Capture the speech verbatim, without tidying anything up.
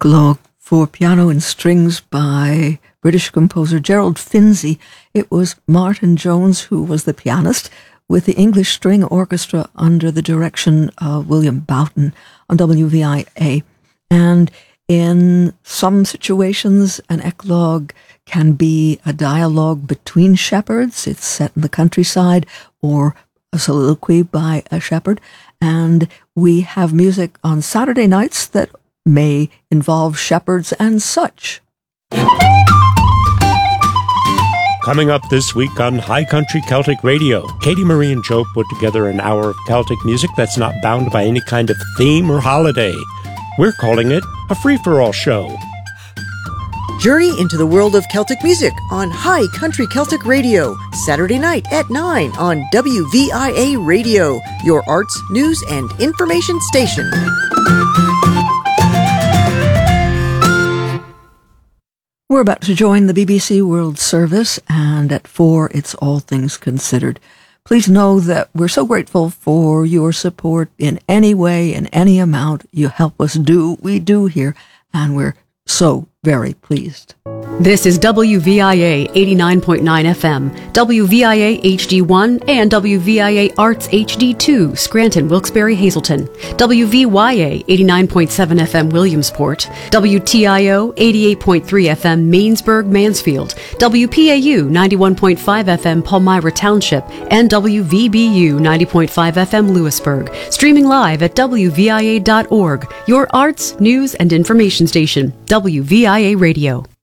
Eclogue for piano and strings by British composer Gerald Finzi. It was Martin Jones who was the pianist, with the English String Orchestra under the direction of William Boughton on W V I A. And in some situations, an eclogue can be a dialogue between shepherds. It's set in the countryside, or a soliloquy by a shepherd. And we have music on Saturday nights that may involve shepherds and such. Coming up this week on High Country Celtic Radio, Katie Marie and Joe put together an hour of Celtic music that's not bound by any kind of theme or holiday. We're calling it a free-for-all show. Journey into the world of Celtic music on High Country Celtic Radio, Saturday night at nine on W V I A Radio, your arts, news, and information station. We're about to join the B B C World Service, and at four, it's All Things Considered. Please know that we're so grateful for your support in any way, in any amount you help us do. We do here, and we're so very pleased. This is W V I A eighty-nine point nine F M, W V I A H D one, and W V I A Arts H D two, Scranton, Wilkes-Barre, Hazleton, W V Y A eighty-nine point seven F M, Williamsport, W T I O eighty-eight point three F M, Mainsburg, Mansfield, W P A U ninety-one point five F M, Palmyra Township, and W V B U ninety point five F M, Lewisburg. Streaming live at W V I A dot org, your arts, news, and information station, W V I A Radio.